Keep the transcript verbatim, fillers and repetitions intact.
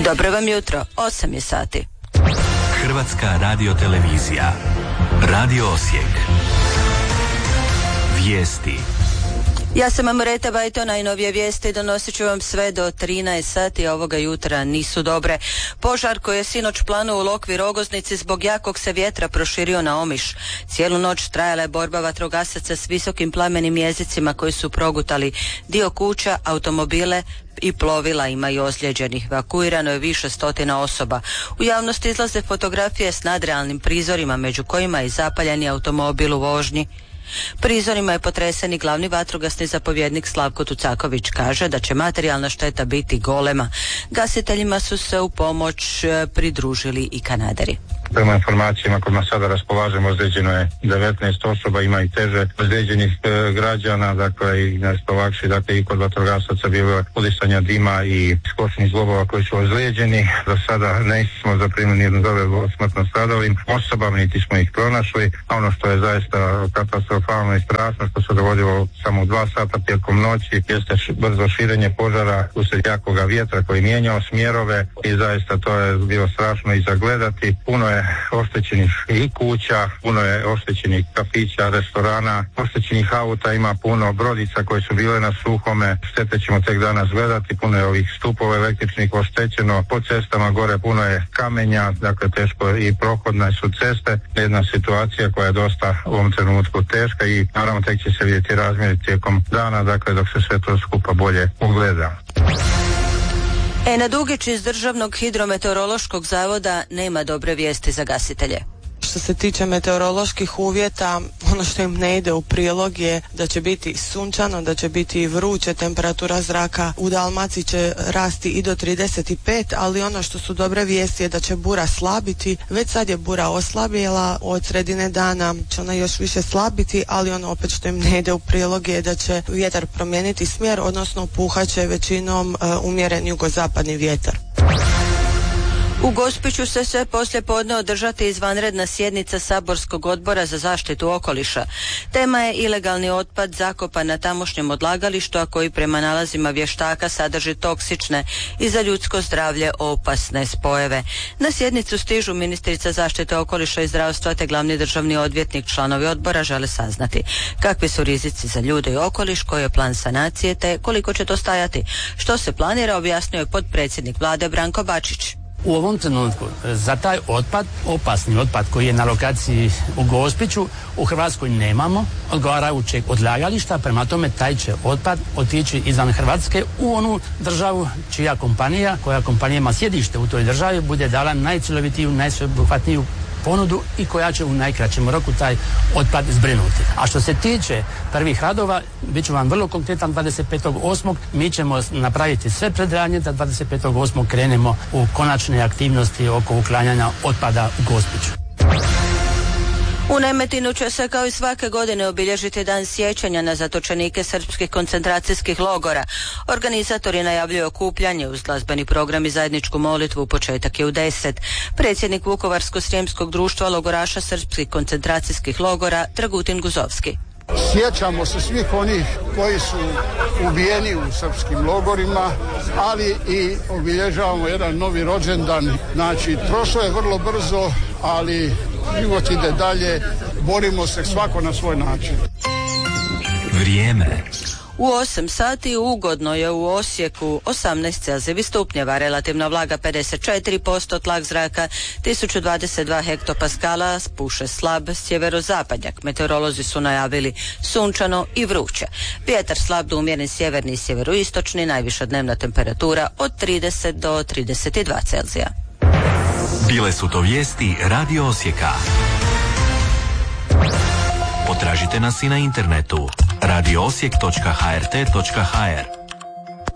Dobro vam jutro, osam je sati. Hrvatska radiotelevizija. Radio Osijek. Vijesti. Ja sam Amoreta Bajto, najnovije vijesti donosit ću vam sve do trinaest sati ovoga jutra, nisu dobre. Požar koji je sinoć planuo u Lokvi Rogoznici zbog jakog se vjetra proširio na Omiš. Cijelu noć trajala je borba vatrogasaca s visokim plamenim jezicima koji su progutali dio kuća, automobile i plovila, ima i ozlijeđenih. Evakuirano je više stotina osoba. U javnosti izlaze fotografije s nadrealnim prizorima, među kojima je zapaljeni automobil u vožnji. Prizorima je potresen i glavni vatrogasni zapovjednik Slavko Tucaković, kaže da će materijalna šteta biti golema. Gasiteljima su se u pomoć pridružili i Kanaderi. Prema informacijama kojima sada raspolažemo, ozlijeđeno je devetnaest osoba, ima i teže ozlijeđenih e, građana, dakle i nešto lakše, dakle i kod vatrogasaca bilo udisanja dima i skočnih zglobova koji su ozlijeđeni. Do sada nismo zaprimili nijednu dovedu smrtno stradalim osobama, niti smo ih pronašli, a ono što je zaista katastrofalno i strašno što se dogodilo samo u dva sata tijekom noći jeste brzo širenje požara usred jakoga vjetra koji mijenjao smjerove i zaista to je bilo strašno i zagledati. Puno je oštećenih i kuća, puno je oštećenih kafića, restorana, oštećenih auta, ima puno brodica koje su bile na suhome, štete ćemo tek danas gledati, puno je ovih stupova električnih oštećeno, po cestama gore puno je kamenja, dakle teško i prohodne su ceste, jedna situacija koja je dosta u ovom trenutku teška i naravno tek će se vidjeti razmjeri tijekom dana, dakle dok se sve to skupa bolje ugleda. Ena Dugić iz Državnog hidrometeorološkog zavoda nema dobre vijesti za gasitelje. Što se tiče meteoroloških uvjeta, ono što im ne ide u prilog je da će biti sunčano, da će biti vruće, temperatura zraka u Dalmaciji će rasti i do trideset pet, ali ono što su dobre vijesti je da će bura slabiti. Već sad je bura oslabjela, od sredine dana će ona još više slabiti, ali ono opet što im ne ide u prilog je da će vjetar promijeniti smjer, odnosno puhaće većinom uh, umjeren jugozapadni vjetar. U Gospiću se sve poslije podne održati izvanredna sjednica Saborskog odbora za zaštitu okoliša. Tema je ilegalni otpad zakopan na tamošnjem odlagalištu, a koji prema nalazima vještaka sadrži toksične i za ljudsko zdravlje opasne spojeve. Na sjednicu stižu ministrica zaštite okoliša i zdravstva te glavni državni odvjetnik. Članovi odbora žele saznati kakvi su rizici za ljude i okoliš, koji je plan sanacije te koliko će to stajati. Što se planira, objasnio je potpredsjednik vlade Branko Bačić. U ovom trenutku za taj otpad, opasni otpad koji je na lokaciji u Gospiću, u Hrvatskoj nemamo odgovarajućeg odlagališta, prema tome taj će otpad otići izvan Hrvatske u onu državu čija kompanija, koja kompanija ima sjedište u toj državi, bude dala najcjelovitiju, najsveobuhvatniju ponudu i koja će u najkraćem roku taj otpad zbrinuti. A što se tiče prvih radova, bit ću vam vrlo konkretan, dvadeset petog osmog mi ćemo napraviti sve predradnje da dvadeset petog osmog krenemo u konačne aktivnosti oko uklanjanja otpada u Gospiću. U Nemetinu će se kao i svake godine obilježiti dan sjećanja na zatočenike srpskih koncentracijskih logora. Organizatori najavljuju okupljanje uz glazbeni program i zajedničku molitvu, početak je u deset. Predsjednik Vukovarsko-srijemskog društva logoraša srpskih koncentracijskih logora Dragutin Guzovski. Sjećamo se svih onih koji su ubijeni u srpskim logorima, ali i obilježavamo jedan novi rođendan. Znači, prošlo je vrlo brzo, ali život ide dalje, borimo se svako na svoj način. Vrijeme. U osam sati ugodno je u Osijeku, osamnaest celzijevih stupnjeva, relativna vlaga pedeset četiri posto, tlak zraka tisuću dvadeset dva hektopaskala, puše slab sjeverozapadnjak. Meteorolozi su najavili sunčano i vruće. Vjetar slab do umjeren sjeverni i sjeveroistočni, najviša dnevna temperatura od trideset do trideset dva Celzija. Bile su to vijesti Radio Osijeka. Potražite nas i na internetu radio osijek točka h r t točka h r.